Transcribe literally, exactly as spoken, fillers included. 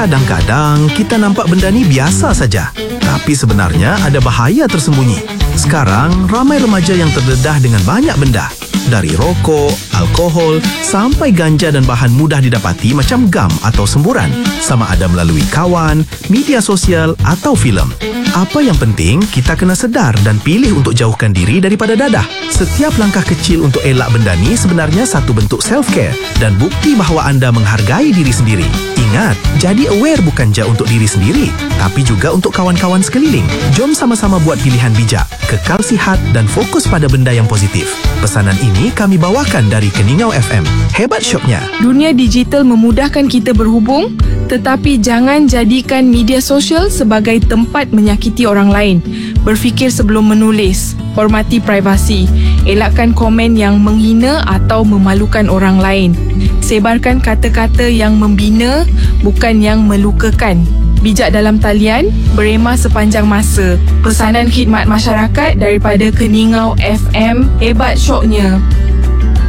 Kadang-kadang kita nampak benda ni biasa saja, tapi sebenarnya ada bahaya tersembunyi. Sekarang ramai remaja yang terdedah dengan banyak benda, dari rokok, alkohol sampai ganja dan bahan mudah didapati macam gam atau semburan, sama ada melalui kawan, media sosial atau filem. Apa yang penting, kita kena sedar dan pilih untuk jauhkan diri daripada dadah. Setiap langkah kecil untuk elak benda ni sebenarnya satu bentuk self-care dan bukti bahawa anda menghargai diri sendiri. Ingat, jadi aware bukan je untuk diri sendiri, tapi juga untuk kawan-kawan sekeliling. Jom sama-sama buat pilihan bijak, kekal sihat dan fokus pada benda yang positif. Pesanan ini kami bawakan dari Keningau F M. Hebat Shopnya. Dunia digital memudahkan kita berhubung, tetapi jangan jadikan media sosial sebagai tempat menyakiti orang lain. Berfikir sebelum menulis. Hormati privasi. Elakkan komen yang menghina atau memalukan orang lain. Sebarkan kata-kata yang membina, bukan yang melukakan. Bijak dalam talian, berema sepanjang masa. Pesanan khidmat masyarakat daripada Keningau F M. Hebat Syoknya.